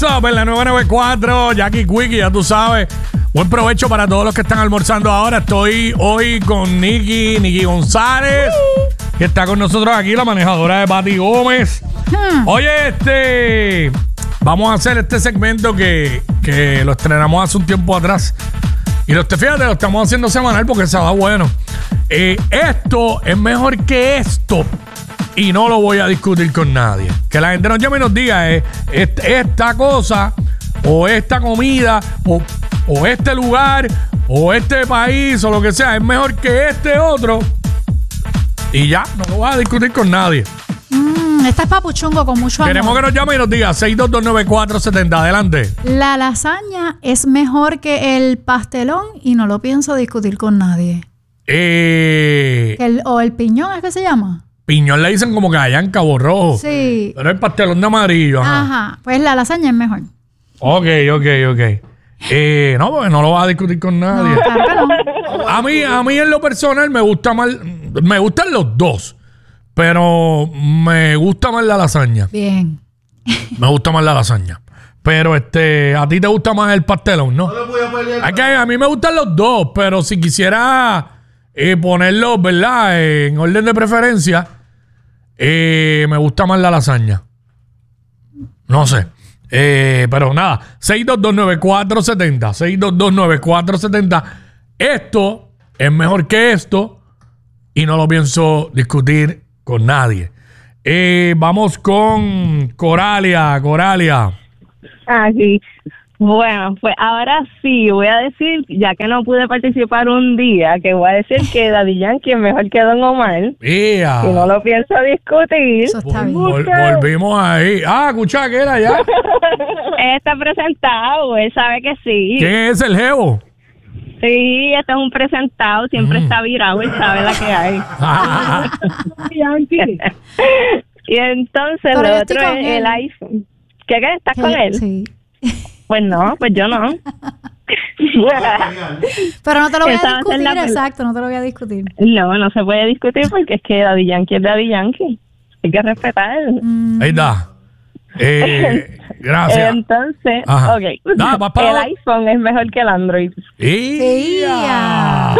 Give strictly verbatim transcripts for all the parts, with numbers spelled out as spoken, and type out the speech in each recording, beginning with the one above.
Stop en la nueve noventa y cuatro. Jackie Quickie, ya tú sabes. Buen provecho para todos los que están almorzando ahora. Estoy hoy con Nicky, Nicky González, que está con nosotros aquí, la manejadora de Pati Gómez. Hmm. Oye, este... vamos a hacer este segmento que, que lo estrenamos hace un tiempo atrás. Y lo, fíjate, lo estamos haciendo semanal porque se va bueno. Eh, esto es mejor que esto. Y no lo voy a discutir con nadie. Que la gente nos llame y nos diga eh, esta cosa, o esta comida, o, o este lugar, o este país, o lo que sea, es mejor que este otro. Y ya, no lo voy a discutir con nadie. Mm, esta es papuchungo con mucho amor. Queremos que nos llame y nos diga seis dos dos nueve cuatro siete cero. Adelante. La lasaña es mejor que el pastelón y no lo pienso discutir con nadie. Eh... El, o el piñón, ¿es que se llama? Piñón le dicen como que allá en Cabo Rojo. Sí. Pero el pastelón de amarillo. Ajá. Ajá. Pues la lasaña es mejor. Ok, ok, ok. Eh, no, porque no lo vas a discutir con nadie. No, claro que no. A mí, a mí en lo personal me gusta más, me gustan los dos, pero me gusta más la lasaña. Bien. Me gusta más la lasaña. Pero este, a ti te gusta más el pastelón, ¿no? No le voy a pelear. Es que a mí me gustan los dos, pero si quisiera eh, ponerlos, ¿verdad? Eh, en orden de preferencia, eh, me gusta más la lasaña. No sé. Eh, pero nada, seis dos dos nueve cuatro siete cero, seis dos dos nueve cuatro siete cero. Esto es mejor que esto y no lo pienso discutir con nadie. Eh, vamos con Coralia, Coralia. Ah, sí. Bueno, pues ahora sí, voy a decir, ya que no pude participar un día, que voy a decir que Daddy Yankee es mejor que Don Omar. Yeah. Y no lo pienso discutir. Eso está bien. Vol volvimos ahí. Ah, escucha, ¿qué era ya? Él está presentado, él sabe que sí. ¿Quién es el jevo? Sí, este es un presentado, siempre mm. está virado, él sabe la que hay. Y entonces Pero lo otro es el iPhone. ¿Qué qué? ¿Estás ¿Qué? con él? Sí. Pues no, pues yo no. Pero no te lo voy Esa va a a ser discutir, la- exacto, no te lo voy a discutir. No, no se puede discutir porque es que Daddy Yankee es Daddy Yankee. Hay que respetar. Mm. Ahí está. Eh, gracias. Entonces, Ajá. ok. Da, va para el abajo. iPhone es mejor que el Android. Sí, ¡Ya!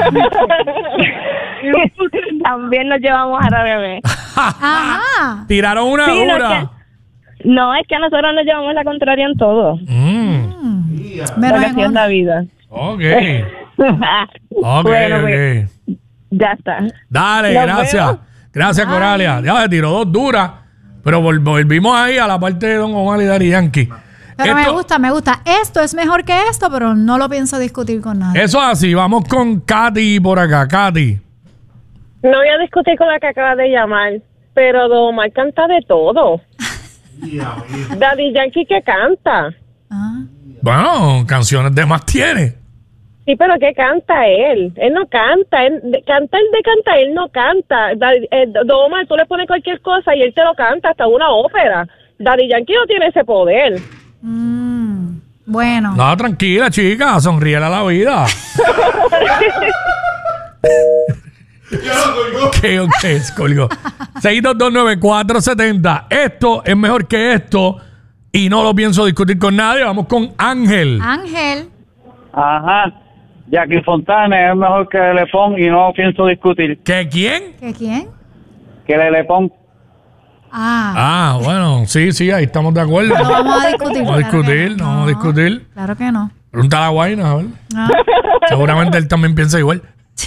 También nos llevamos a bebé. Ajá. Tiraron una Sí, no, dura. es que- No, es que nosotros nos llevamos la contraria en todo. Mm. Menos Porque en así es onda. la vida. Ok. Ok, Bueno, ok. pues, ya está. Dale, Nos gracias. vemos. Gracias, Ay. Coralia. Ya le tiró dos duras. Pero vol- volvimos ahí a la parte de Don Omar y Daddy Yankee. Pero me Esto- gusta, me gusta. Esto es mejor que esto, pero no lo pienso discutir con nadie. Eso es así. Vamos con Katy por acá. Katy. No voy a discutir con la que acabas de llamar, pero Don Omar canta de todo. Daddy Yankee que canta. Ah. Bueno, canciones de más tiene. Sí, pero ¿qué canta él? Él no canta. Él, de, canta él de canta, él no canta. Daddy, eh, Don Omar, tú le pones cualquier cosa y él te lo canta, hasta una ópera. Daddy Yankee no tiene ese poder. Mm. Bueno. No, tranquila, chica. Sonríele a la vida. Ok, ok, se colgó. seis dos dos nueve cuatro siete cero. Esto es mejor que esto y no lo pienso discutir con nadie. Vamos con Ángel. Ángel. Ajá. Jackie Fontana es mejor que Lelepón y no pienso discutir. ¿Que quién? ¿Que quién? Que Lelepón. Ah. Ah, bueno, sí, sí, ahí estamos de acuerdo. No vamos a discutir. Vamos a claro que discutir, no vamos a discutir. Claro que no. Pregunta a la Guayna, a ver. Ah. Seguramente él también piensa igual.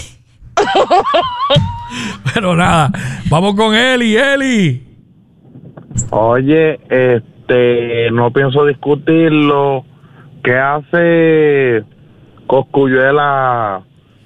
Pero nada, vamos con Eli, Eli. Oye, este, no pienso discutirlo. ¿Qué hace Cosculluela?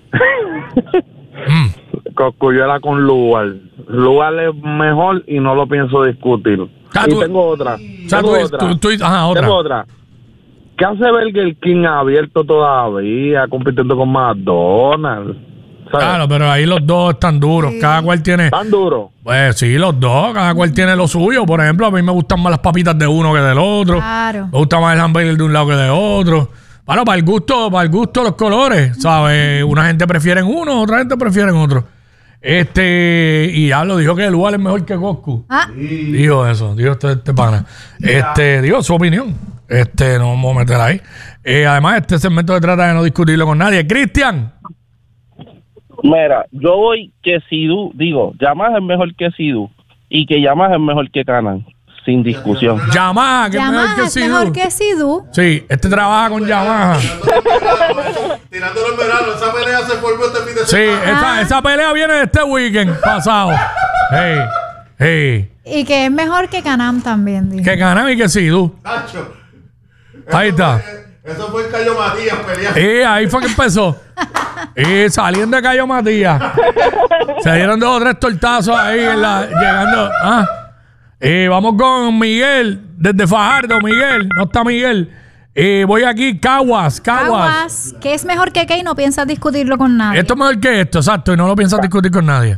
Mm. Cosculluela con Lugar. Lugar es mejor y no lo pienso discutir. Ah, y tú- tengo otra. O sea, tengo tú, otra. tú- tú- ajá, otra. Tengo otra. ¿Qué hace Burger King abierto todavía, compitiendo con McDonald's? ¿Sabes? Claro, pero ahí los dos están duros. Cada cual tiene. ¿Tan duro? Pues sí, los dos. Cada cual tiene lo suyo. Por ejemplo, a mí me gustan más las papitas de uno que del otro. Claro. Me gusta más el hamburger de un lado que de otro. Bueno, para el gusto, para el gusto los colores, ¿sabes? Una gente prefiere uno, otra gente prefiere otro. Este, y ya lo dijo que el lugar es mejor que Coscu. Ah. Dijo eso, dijo este, este pana. Este, dijo su opinión. Este, no vamos a meter ahí. Eh, además, este segmento se trata de no discutirlo con nadie. Cristian. Mira, yo voy que Sidú, digo, Yamaha es mejor que Sidú y que Yamaha es mejor que Canan, sin discusión. Yamaha, que es mejor Yamaha que es Sidú. mejor que Sidú. Sí, este trabaja con Yamaha. Tirándolo en verano, esa pelea se formó este fin de Sí, semana. esa, Ah. esa pelea viene de este weekend pasado. Hey, hey. Y que es mejor que Canam también, dijo. Que Canan y que Sidú. Nacho, Ahí eso está. fue- Eso fue el Cayo Matías peleando. Y ahí fue que empezó. Y saliendo de Cayo Matías. Se dieron dos o tres tortazos ahí en la, llegando. Ah. Y vamos con Miguel, desde Fajardo, Miguel. No está Miguel. Y voy aquí, Caguas, Caguas. Caguas, que es mejor que Key, no piensas discutirlo con nadie. Esto es mejor que esto, exacto. Y no lo piensas discutir con nadie.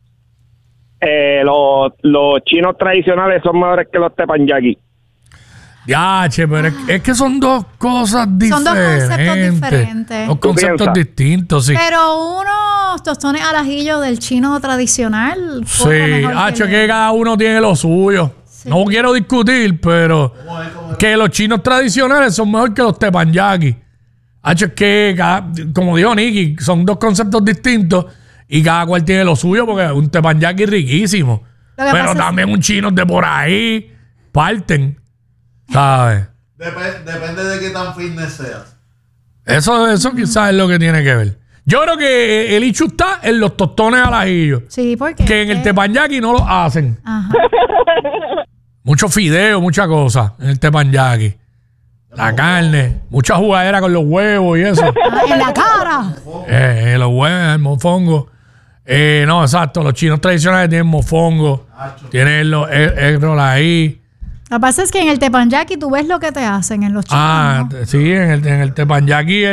Eh, los, los chinos tradicionales son mejores que los teppanyaki. Ya, che, pero es, es que son dos cosas Son diferentes. dos conceptos diferentes. Dos ¿Tú conceptos piensas? distintos, sí. Pero unos tostones al ajillo del chino tradicional. Sí, corre mejor hacho, el- que cada uno tiene lo suyo. No quiero discutir, pero que los chinos tradicionales son mejor que los teppanyaki. Hacho, es que, cada- como dijo Nicky, son dos conceptos distintos y cada cual tiene lo suyo porque un teppanyaki riquísimo. Lo que Pero pasa es- también un chino de por ahí parten, ¿sabes? Dep- depende de qué tan fitness seas. Eso, eso quizás es lo que tiene que ver. Yo creo que el issue está en los tostones al ajillo. Sí, porque. Que en el teppanyaki no lo hacen. Ajá. Mucho fideo, mucha cosa en el teppanyaki. La carne, mucha jugadera con los huevos y eso. Ah, en la cara. eh, eh, los huevos, el mofongo. Eh, no, exacto. Los chinos tradicionales tienen mofongo. Tienen los egg egg roll ahí. Lo que pasa es que en el teppanyaki tú ves lo que te hacen en los chinos. Ah, ¿no? sí, en el, en el teppanyaki